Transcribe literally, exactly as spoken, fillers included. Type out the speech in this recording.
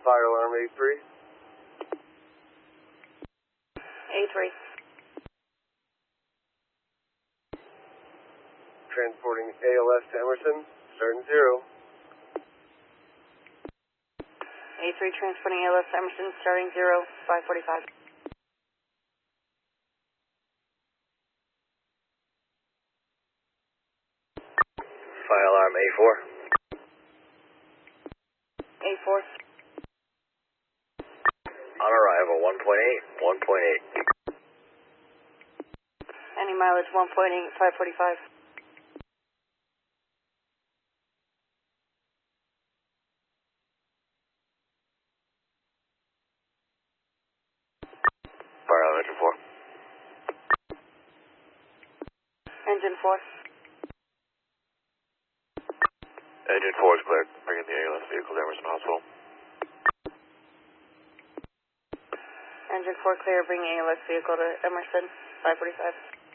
Fire alarm A three. A three. Transporting A L S to Emerson, starting zero. A three transporting A L S to Emerson, starting zero, five forty-five. Fire alarm A four. A four. On arrival, one point eight, one point eight. Any mileage, one point eight, five forty-five. Fire alarm engine four. Engine four. Engine four is cleared. Bringing the A L S vehicle to Emerson Hospital. Engine four clear, bring A L S vehicle to Emerson, five forty-five.